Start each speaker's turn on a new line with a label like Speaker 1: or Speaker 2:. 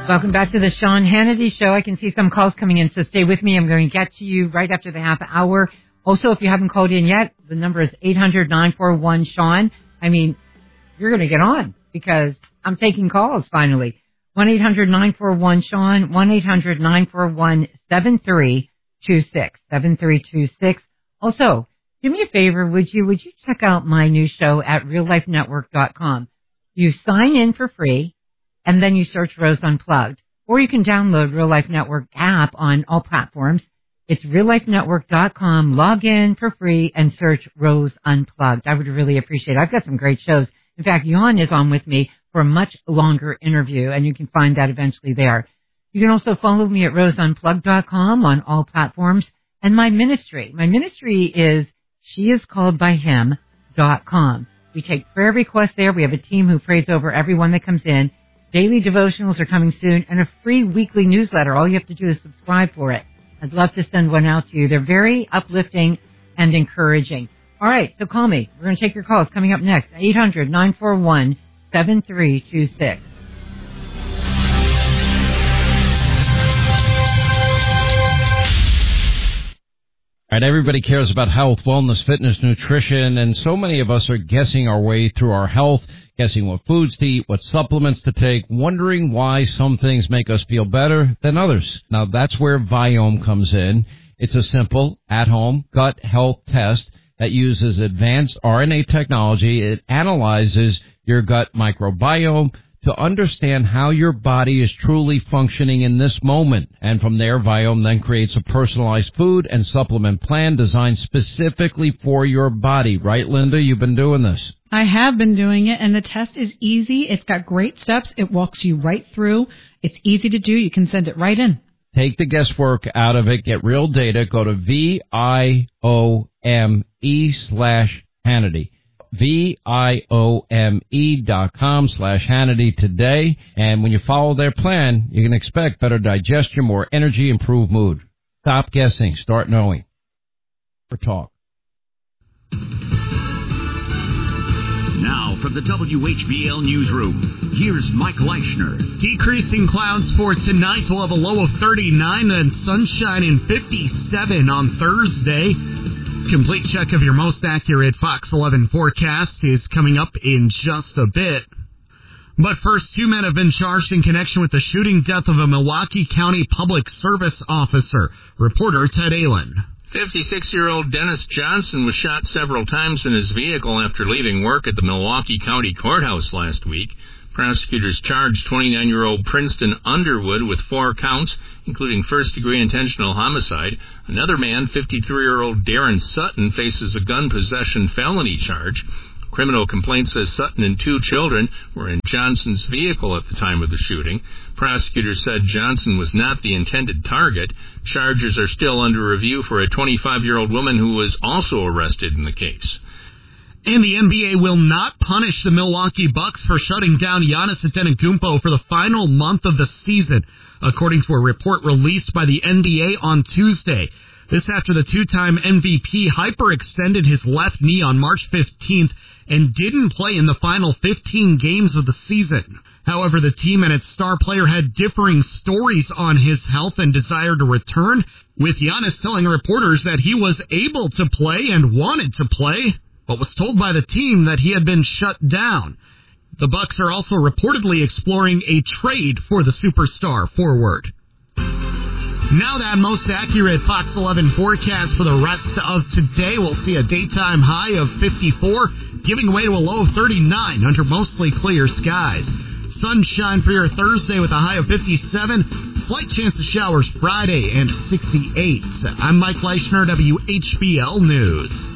Speaker 1: Welcome back to the Sean Hannity Show. I can see some calls coming in, so stay with me. I'm going to get to you right after the half hour. Also, if you haven't called in yet, the number is 800-941-SEAN. I mean, you're going to get on because I'm taking calls finally. 1-800-941-SEAN, 1-800-941-7326, 7326. Also, do me a favor, would you check out my new show at reallifenetwork.com. You sign in for free, and then you search Rose Unplugged. Or you can download Real Life Network app on all platforms. It's reallifenetwork.com. Log in for free and search Rose Unplugged. I would really appreciate it. I've got some great shows. In fact, Jan is on with me for a much longer interview, and you can find that eventually there. You can also follow me at roseunplugged.com on all platforms. And my ministry is sheiscalledbyhim.com. We take prayer requests there. We have a team who prays over everyone that comes in. Daily devotionals are coming soon, and a free weekly newsletter. All you have to do is subscribe for it. I'd love to send one out to you. They're very uplifting and encouraging. All right, so call me. We're going to take your calls coming up next. 800-941-7326.
Speaker 2: All right, everybody cares about health, wellness, fitness, nutrition, and so many of us are guessing our way through our health, guessing what foods to eat, what supplements to take, wondering why some things make us feel better than others. Now, that's where Viome comes in. It's a simple, at-home gut health test that uses advanced RNA technology. It analyzes your gut microbiome to understand how your body is truly functioning in this moment. And from there, Viome then creates a personalized food and supplement plan designed specifically for your body. Right, Linda? You've been doing this.
Speaker 3: I have been doing it, and the test is easy. It's got great steps. It walks you right through. It's easy to do. You can send it right in.
Speaker 2: Take the guesswork out of it. Get real data. Go to VIOME/Hannity. VIOME.com/Hannity today. And when you follow their plan, you can expect better digestion, more energy, improved mood. Stop guessing. Start knowing. For talk.
Speaker 4: Now from the WHBL newsroom, here's Mike Leischner.
Speaker 5: Decreasing clouds for tonight. We'll have a low of 39 and sunshine in 57 on Thursday. Complete check of your most accurate Fox 11 forecast is coming up in just a bit. But first, 2 men have been charged in connection with the shooting death of a Milwaukee County Public Service officer. Reporter Ted Allen.
Speaker 6: 56-year-old Dennis Johnson was shot several times in his vehicle after leaving work at the Milwaukee County Courthouse last week. Prosecutors charged 29-year-old Princeton Underwood with 4 counts, including first-degree intentional homicide. Another man, 53-year-old Darren Sutton, faces a gun possession felony charge. Criminal complaint says Sutton and 2 children were in Johnson's vehicle at the time of the shooting. Prosecutors said Johnson was not the intended target. Charges are still under review for a 25-year-old woman who was also arrested in the case.
Speaker 5: And the NBA will not punish the Milwaukee Bucks for shutting down Giannis Antetokounmpo for the final month of the season, according to a report released by the NBA on Tuesday. This after the 2-time MVP hyperextended his left knee on March 15th and didn't play in the final 15 games of the season. However, the team and its star player had differing stories on his health and desire to return, with Giannis telling reporters that he was able to play and wanted to play, but was told by the team that he had been shut down. The Bucks are also reportedly exploring a trade for the superstar forward. Now that most accurate Fox 11 forecast for the rest of today. We'll see a daytime high of 54, giving way to a low of 39 under mostly clear skies. Sunshine for your Thursday with a high of 57. Slight chance of showers Friday and 68. I'm Mike Leischner, WHBL News.